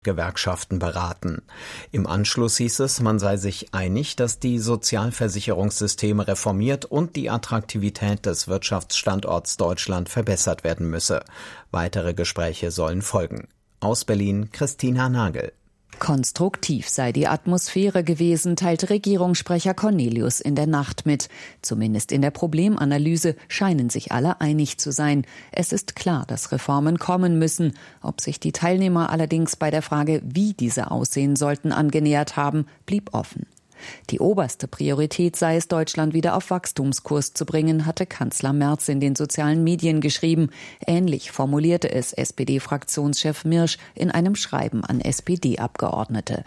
Gewerkschaften beraten. Im Anschluss hieß es, man sei sich einig, dass die Sozialversicherungssysteme reformiert und die Attraktivität des Wirtschaftsstandorts Deutschland verbessert werden müsse. Weitere Gespräche sollen folgen. Aus Berlin Christina Nagel. Konstruktiv sei die Atmosphäre gewesen, teilt Regierungssprecher Cornelius in der Nacht mit. Zumindest in der Problemanalyse scheinen sich alle einig zu sein. Es ist klar, dass Reformen kommen müssen. Ob sich die Teilnehmer allerdings bei der Frage, wie diese aussehen sollten, angenähert haben, blieb offen. Die oberste Priorität sei es, Deutschland wieder auf Wachstumskurs zu bringen, hatte Kanzler Merz in den sozialen Medien geschrieben. Ähnlich formulierte es SPD-Fraktionschef Mirsch in einem Schreiben an SPD-Abgeordnete.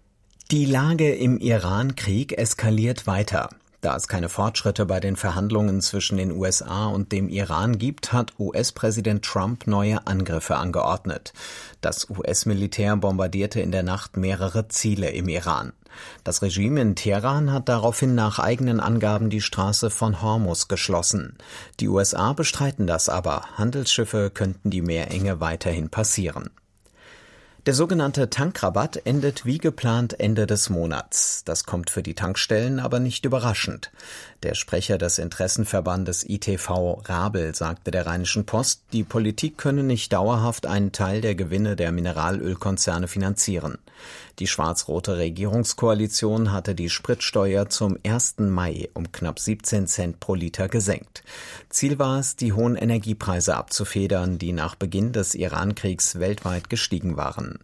Die Lage im Iran-Krieg eskaliert weiter. Da es keine Fortschritte bei den Verhandlungen zwischen den USA und dem Iran gibt, hat US-Präsident Trump neue Angriffe angeordnet. Das US-Militär bombardierte in der Nacht mehrere Ziele im Iran. Das Regime in Teheran hat daraufhin nach eigenen Angaben die Straße von Hormuz geschlossen. Die USA bestreiten das aber. Handelsschiffe könnten die Meerenge weiterhin passieren. Der sogenannte Tankrabatt endet wie geplant Ende des Monats. Das kommt für die Tankstellen aber nicht überraschend. Der Sprecher des Interessenverbandes ITV Rabel sagte der Rheinischen Post, die Politik könne nicht dauerhaft einen Teil der Gewinne der Mineralölkonzerne finanzieren. Die schwarz-rote Regierungskoalition hatte die Spritsteuer zum 1. Mai um knapp 17 Cent pro Liter gesenkt. Ziel war es, die hohen Energiepreise abzufedern, die nach Beginn des Iran-Kriegs weltweit gestiegen waren.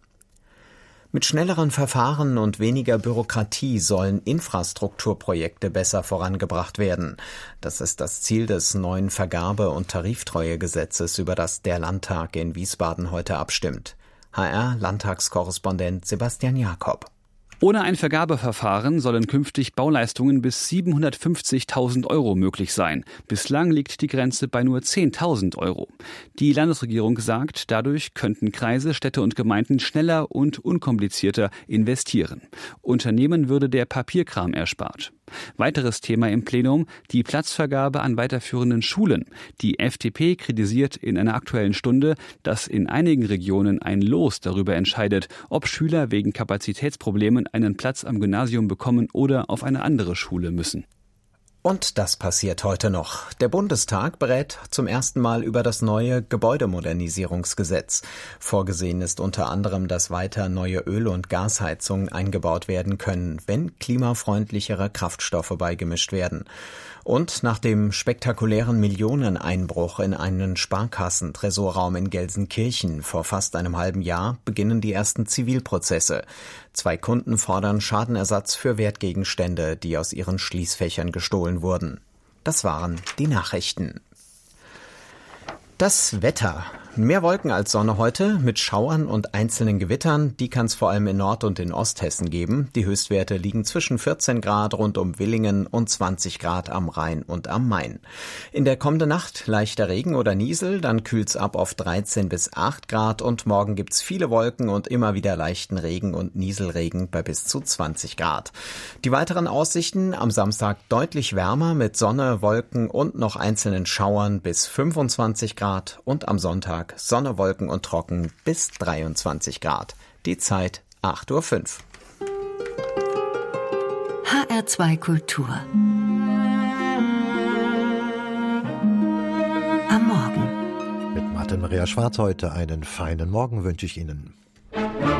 Mit schnelleren Verfahren und weniger Bürokratie sollen Infrastrukturprojekte besser vorangebracht werden. Das ist das Ziel des neuen Vergabe- und Tariftreuegesetzes, über das der Landtag in Wiesbaden heute abstimmt. HR-Landtagskorrespondent Sebastian Jakob. Ohne ein Vergabeverfahren sollen künftig Bauleistungen bis 750.000 € möglich sein. Bislang liegt die Grenze bei nur 10.000 €. Die Landesregierung sagt, dadurch könnten Kreise, Städte und Gemeinden schneller und unkomplizierter investieren. Unternehmen würde der Papierkram erspart. Weiteres Thema im Plenum, die Platzvergabe an weiterführenden Schulen. Die FDP kritisiert in einer Aktuellen Stunde, dass in einigen Regionen ein Los darüber entscheidet, ob Schüler wegen Kapazitätsproblemen einen Platz am Gymnasium bekommen oder auf eine andere Schule müssen. Und das passiert heute noch. Der Bundestag berät zum ersten Mal über das neue Gebäudemodernisierungsgesetz. Vorgesehen ist unter anderem, dass weiter neue Öl- und Gasheizungen eingebaut werden können, wenn klimafreundlichere Kraftstoffe beigemischt werden. Und nach dem spektakulären Millioneneinbruch in einen Sparkassentresorraum in Gelsenkirchen vor fast einem halben Jahr beginnen die ersten Zivilprozesse. 2 Kunden fordern Schadenersatz für Wertgegenstände, die aus ihren Schließfächern gestohlen wurden. Das waren die Nachrichten. Das Wetter. Mehr Wolken als Sonne heute mit Schauern und einzelnen Gewittern. Die kann es vor allem in Nord- und in Osthessen geben. Die Höchstwerte liegen zwischen 14 Grad rund um Villingen und 20 Grad am Rhein und am Main. In der kommenden Nacht leichter Regen oder Niesel, dann kühlt's ab auf 13 bis 8 Grad und morgen gibt's viele Wolken und immer wieder leichten Regen und Nieselregen bei bis zu 20 Grad. Die weiteren Aussichten am Samstag deutlich wärmer mit Sonne, Wolken und noch einzelnen Schauern bis 25 Grad und am Sonntag Sonne, Wolken und trocken bis 23 Grad. Die Zeit 8:05 Uhr. HR2 Kultur. Am Morgen. Mit Martin Maria Schwarz heute einen feinen Morgen wünsche ich Ihnen.